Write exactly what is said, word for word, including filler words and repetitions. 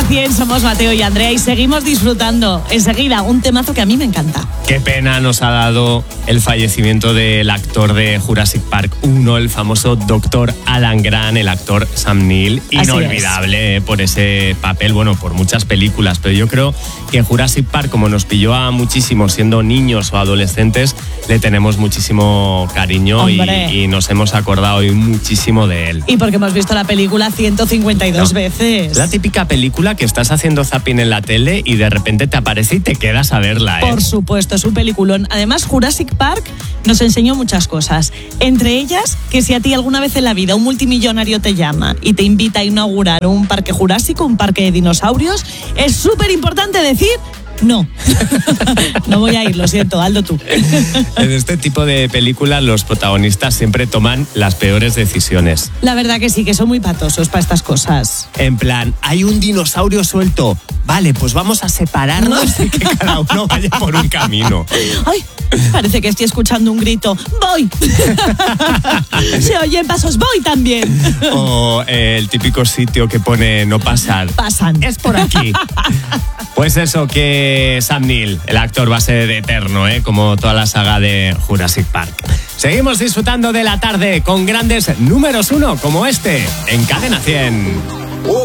cien, somos Mateo y Andrea y seguimos disfrutando. Enseguida, un temazo que a mí me encanta. Qué pena nos ha dado el fallecimiento del actor de Jurassic Park uno, el famoso doctor Alan Grant, el actor Sam Neill. Inolvidable eh, por ese papel, bueno, por muchas películas, pero yo creo que Jurassic Park, como nos pilló a muchísimos siendo niños o adolescentes, le tenemos muchísimo cariño y, y nos hemos acordado hoy muchísimo de él. Y porque hemos visto la película ciento cincuenta y dos no. veces. La típica película que estás haciendo zapping en la tele y de repente te aparece y te quedas a verla, ¿eh? Por supuesto, es un peliculón. Además, Jurassic Park nos enseñó muchas cosas. Entre ellas, que si a ti alguna vez en la vida un multimillonario te llama y te invita a inaugurar un parque jurásico, un parque de dinosaurios, es súper importante decir... No, no voy a ir, lo siento, Aldo, tú. En este tipo de películas los protagonistas siempre toman las peores decisiones. La verdad que sí, que son muy patosos para estas cosas. En plan, hay un dinosaurio suelto. Vale, pues vamos a separarnos y que cada uno vaya por un camino. Ay, parece que estoy escuchando un grito. ¡Voy! Se oyen pasos, voy también. O eh, el típico sitio que pone no pasar. Pasan. Es por aquí. Pues eso, que Sam Neill, el actor, va a ser eterno, ¿eh? Como toda la saga de Jurassic Park. Seguimos disfrutando de la tarde con grandes números uno como este en Cadena cien.